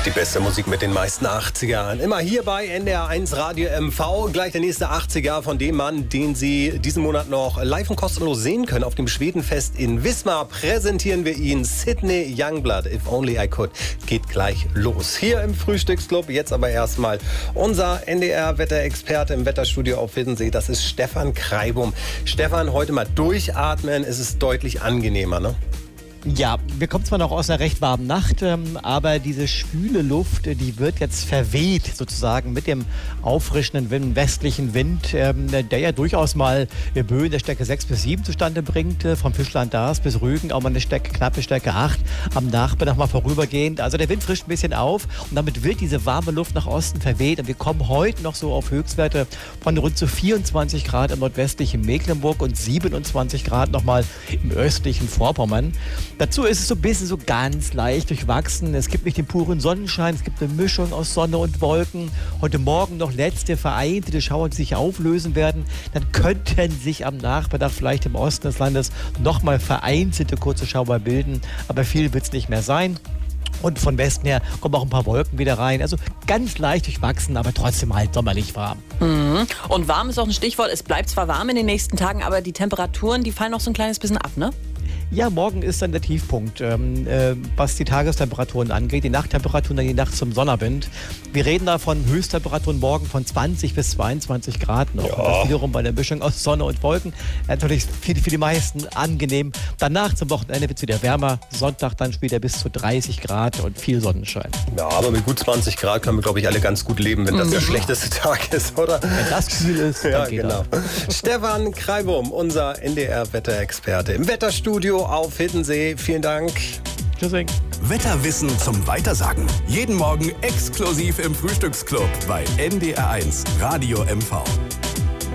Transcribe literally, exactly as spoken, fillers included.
Die beste Musik mit den meisten achtzigern. Immer hier bei N D R eins Radio M V. Gleich der nächste achtziger von dem Mann, den Sie diesen Monat noch live und kostenlos sehen können. Auf dem Schwedenfest in Wismar präsentieren wir ihn. Sidney Youngblood, If Only I Could. Geht gleich los. Hier im Frühstücksclub. Jetzt aber erstmal unser N D R-Wetterexperte im Wetterstudio auf Hiddensee. Das ist Stefan Kreibum. Stefan, heute mal durchatmen. Es ist deutlich angenehmer, ne? Ja, wir kommen zwar noch aus einer recht warmen Nacht, ähm, aber diese schwüle Luft, die wird jetzt verweht sozusagen mit dem auffrischenden Wind, westlichen Wind, ähm, der ja durchaus mal Böen der Stärke sechs bis sieben zustande bringt, äh, vom Fischland Dars bis Rügen, auch mal eine Stärke, knappe Stärke acht, am Nachmittag mal vorübergehend. Also der Wind frischt ein bisschen auf und damit wird diese warme Luft nach Osten verweht und wir kommen heute noch so auf Höchstwerte von rund zu vierundzwanzig Grad im nordwestlichen Mecklenburg und siebenundzwanzig Grad nochmal im östlichen Vorpommern. Dazu ist es so ein bisschen so ganz leicht durchwachsen. Es gibt nicht den puren Sonnenschein, es gibt eine Mischung aus Sonne und Wolken. Heute Morgen noch letzte vereinzelte Schauer, die sich auflösen werden. Dann könnten sich am Nachmittag vielleicht im Osten des Landes nochmal vereinzelte kurze Schauer bilden. Aber viel wird es nicht mehr sein. Und von Westen her kommen auch ein paar Wolken wieder rein. Also ganz leicht durchwachsen, aber trotzdem halt sommerlich warm. Mhm. Und warm ist auch ein Stichwort. Es bleibt zwar warm in den nächsten Tagen, aber die Temperaturen, die fallen noch so ein kleines bisschen ab, ne? Ja, morgen ist dann der Tiefpunkt, ähm, äh, was die Tagestemperaturen angeht. Die Nachttemperaturen dann je Nacht zum Sonnabend. Wir reden da von Höchsttemperaturen morgen von zwanzig bis zweiundzwanzig Grad noch. Ja. Und das wiederum bei der Mischung aus Sonne und Wolken. Natürlich für, für die meisten angenehm. Danach zum Wochenende wird es wieder wärmer. Sonntag dann wieder bis zu dreißig Grad und viel Sonnenschein. Ja, aber mit gut zwanzig Grad können wir, glaube ich, alle ganz gut leben, wenn das der schlechteste Tag ist, oder? Wenn das kühl ist, dann ja, geht genau. das. Stefan Kreibum, unser N D R-Wetterexperte im Wetterstudio auf Hiddensee. Vielen Dank. Tschüssing. Wetterwissen zum Weitersagen. Jeden Morgen exklusiv im Frühstücksclub bei N D R eins Radio M V.